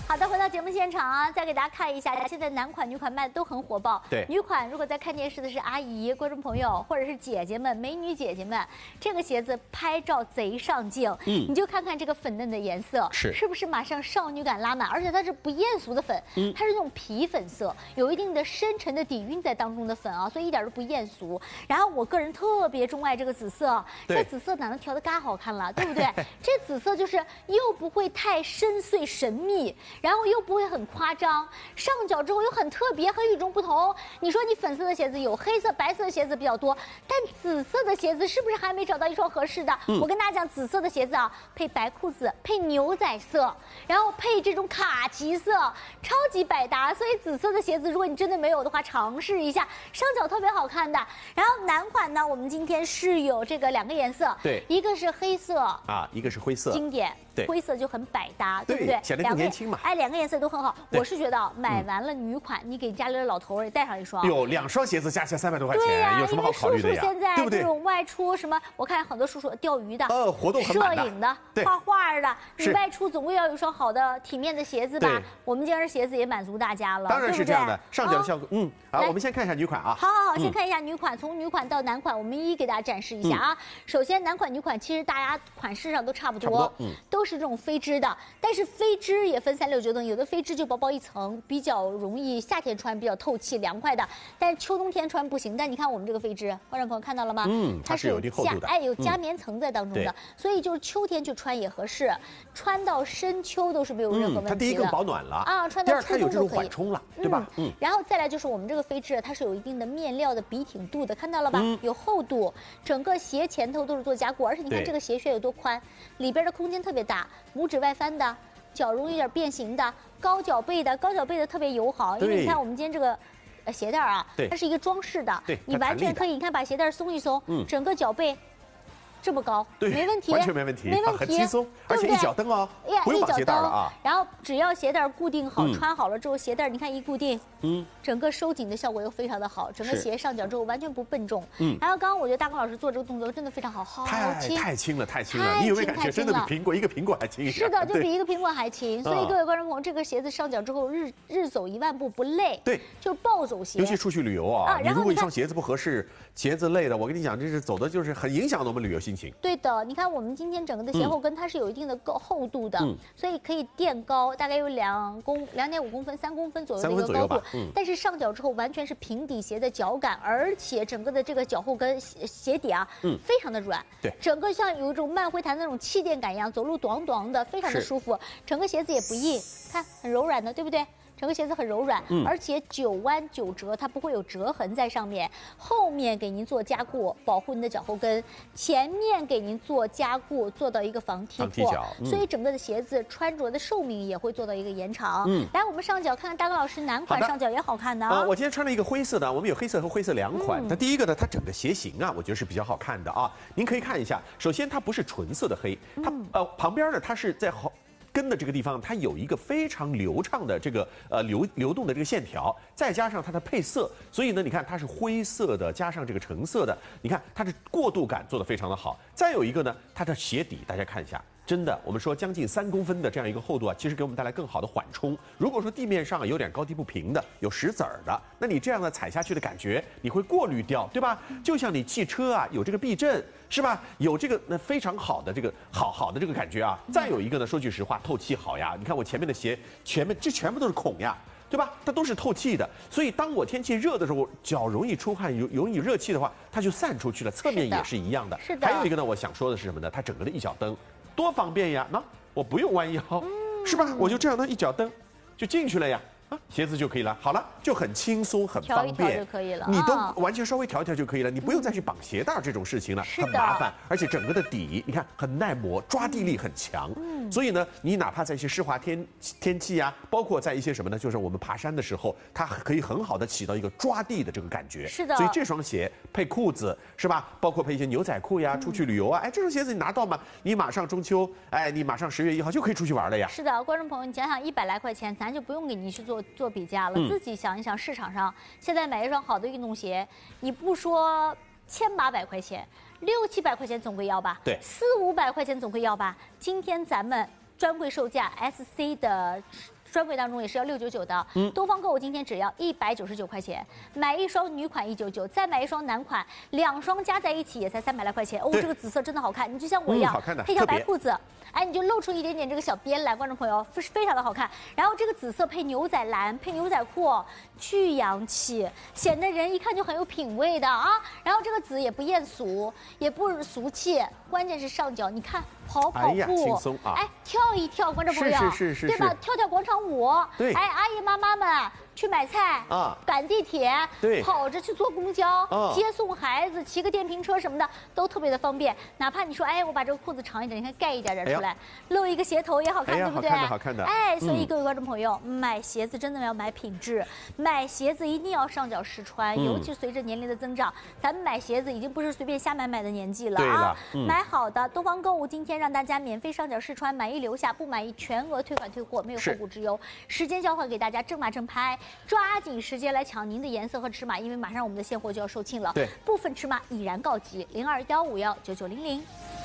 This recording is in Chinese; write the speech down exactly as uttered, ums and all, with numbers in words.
好的，回到节目现场啊，再给大家看一下，现在男款、女款卖的都很火爆。 对， 女款如果在看电视的是阿姨、观众朋友，或者是姐姐们、美女姐姐们，这个鞋子拍照贼上镜。嗯，你就看看这个粉嫩的颜色， 是是不是马上少女感拉满？而且它是不艳俗的粉，嗯，它是那种皮粉色，有一定的深沉的底蕴在当中的粉啊，所以一点都不艳俗。然后我个人特别钟爱这个紫色，这紫色哪能调的嘎好看了，对不对？这紫色就是又不会太深邃神秘。然后又不会很夸张，上脚之后又很特别，很与众不同。你说你粉色的鞋子有，黑色、白色的鞋子比较多，但紫色的鞋子是不是还没找到一双合适的？嗯、我跟大家讲，紫色的鞋子啊，配白裤子，配牛仔色，然后配这种卡其色，超级百搭。所以紫色的鞋子，如果你真的没有的话，尝试一下，上脚特别好看的。然后男款呢，我们今天是有这个两个颜色， 对， 一个是黑色啊，一个是灰色， 经典。 对， 灰色就很百搭，对不对？ 显得更年轻嘛。 哎，两个颜色都很好。我是觉得买完了女款，你给家里的老头也带上一双。 有两双鞋子加起来三百多块钱， 对呀， 有什么好考虑的呀？ 因为叔叔现在对不对？ 这种外出什么，我看很多叔叔钓鱼的， 呃，活动很摄满的， 影的， 对， 画画的，你外出总归要有一双好的、体面的鞋子吧？ 对， 我们今儿鞋子也满足大家了， 当然是这样的，上脚的效果，嗯，好，我们先看一下女款啊。 好好好，先看一下女款，从女款到男款，我们一一给大家展示一下啊。首先，男款、女款其实大家款式上都差不多，嗯，都是这种飞织的。但是飞织也分三六九等，有的飞织就薄薄一层，比较容易夏天穿，比较透气凉快的。但是秋冬天穿不行。但你看我们这个飞织，观众朋友看到了吗？ 嗯，它是有一定厚度的， 哎，有加棉层在当中的，所以就是秋天去穿也合适，穿到深秋都是没有任何问题的。 它第一更保暖了啊，穿到秋冬都可以。 第二它有这种缓冲了，对吧？ 嗯。然后再来就是我们这个飞织，它是有一定的面料的笔挺度的，看到了吧？有厚度，整个鞋前头都是做加固，而且你看这个鞋楦有多宽，里边的空间特别大，拇指外翻的。脚容易有点变形的，高脚背的，高脚背的特别友好，因为你看我们今天这个，呃，鞋带啊，它是一个装饰的，你完全可以，你看把鞋带松一松，嗯，整个脚背这么高， 对， 没问题， 完全没问题， 没问题， 很轻松，而且一脚蹬哦，不用绑鞋带了啊。 然后只要鞋带固定好，穿好了之后，鞋带你看一固定，嗯，整个收紧的效果又非常的好，整个鞋上脚之后完全不笨重。嗯，然后刚刚我觉得大刚老师做这个动作真的非常好，好轻， 太轻了，太轻了，你有没有感觉真的比苹果一个苹果还轻一点？ 是的，就比一个苹果还轻。所以各位观众朋友，这个鞋子上脚之后日日走一万步不累， 对， 就是暴走鞋。 尤其出去旅游啊，你如果一双鞋子不合适，鞋子累的，我跟你讲，这是走的就是很影响我们旅游心情。 对的，你看我们今天整个的鞋后跟它是有一定的高厚度的，所以可以垫高，大概有两公两点五公分、三公分左右的一个高度。但是上脚之后完全是平底鞋的脚感，而且整个的这个脚后跟鞋底啊，嗯，非常的软， 对， 整个像有一种慢灰弹那种气垫感一样，走路短短的，非常的舒服。整个鞋子也不硬，看很柔软的，对不对？整个鞋子很柔软，嗯、而且九弯九折，它不会有折痕在上面。后面给您做加固，保护您的脚后跟；前面给您做加固，做到一个防踢破。嗯、所以整个的鞋子穿着的寿命也会做到一个延长。嗯，来，我们上脚看看大刚老师男款上脚也好看的啊、 呃。我今天穿了一个灰色的，我们有黑色和灰色两款。那、嗯、第一个呢，它整个鞋型啊，我觉得是比较好看的啊。您可以看一下，首先它不是纯色的黑，它、嗯、呃旁边呢它是在好。跟的这个地方，它有一个非常流畅的这个呃流流动的这个线条，再加上它的配色，所以呢，你看它是灰色的，加上这个橙色的，你看它的过渡感做得非常的好。再有一个呢，它的鞋底，大家看一下。真的，我们说将近三公分的这样一个厚度啊，其实给我们带来更好的缓冲。如果说地面上有点高低不平的，有石子儿的，那你这样的踩下去的感觉，你会过滤掉，对吧？就像你汽车啊，有这个避震，是吧？有这个那非常好的这个好好的这个感觉啊。再有一个呢，说句实话，透气好呀。你看我前面的鞋，前面这全部都是孔呀。对吧？它都是透气的，所以当我天气热的时候，脚容易出汗，有容易热气的话，它就散出去了。侧面也是一样的。 是的。 还有一个呢，我想说的是什么呢？它整个的一脚蹬，多方便呀！那我不用弯腰，嗯、是吧？我就这样的一脚蹬，就进去了呀。啊，鞋子就可以了。好了，就很轻松，很方便， 调一调就可以了。 你都完全稍微调一调就可以了，你不用再去绑鞋带这种事情了，很麻烦。而且整个的底，你看很耐磨，抓地力很强。嗯，所以呢，你哪怕在一些湿滑天天气啊，包括在一些什么呢，就是我们爬山的时候，它可以很好的起到一个抓地的这个感觉。 是的。 所以这双鞋配裤子是吧？包括配一些牛仔裤呀，出去旅游啊，哎，这双鞋子你拿到吗？你马上中秋，哎，你马上十月一号就可以出去玩了呀。 是的，观众朋友，你想想一百来块钱，咱就不用给你去做做比价了。自己想一想，市场上现在买一双好的运动鞋，你不说千八百块钱，六七百块钱总归要吧？ 对， 四五百块钱总归要吧？今天咱们专柜售价 S C 的专柜当中也是要六九九的。嗯，东方购物今天只要一百九十九块钱，买一双女款一九九，再买一双男款，两双加在一起也才三百来块钱。哦，这个紫色真的好看，你就像我一样， 嗯、好看的， 配条白裤子。哎，你就露出一点点这个小边来，观众朋友，非非常的好看。然后这个紫色配牛仔蓝，配牛仔裤，巨洋气，显得人一看就很有品味的啊。然后这个紫也不艳俗，也不俗气，关键是上脚，你看跑跑步， 哎轻松啊， 哎跳一跳，观众朋友， 是是是是， 对吧？跳跳广场舞， 对， 哎，阿姨妈妈们去买菜啊，赶地铁， 对， 跑着去坐公交，啊、接送孩子，骑个电瓶车什么的都特别的方便。哪怕你说，哎，我把这个裤子长一点，你看盖一点点出来，哎、露一个鞋头也好看， 哎、 对不对？ 好看的，好看的。 哎，所以各位观众朋友，嗯、买鞋子真的要买品质，买鞋子一定要上脚试穿，嗯、尤其随着年龄的增长，咱们买鞋子已经不是随便瞎买买的年纪了啊。嗯、买好的，东方购物今天让大家免费上脚试穿，满意留下，不满意全额退款退货，没有后顾之忧。时间交换给大家，正码正拍，抓紧时间来抢您的颜色和尺码，因为马上我们的现货就要售罄了。 对， 部分尺码已然告急，零二幺五幺九九零零。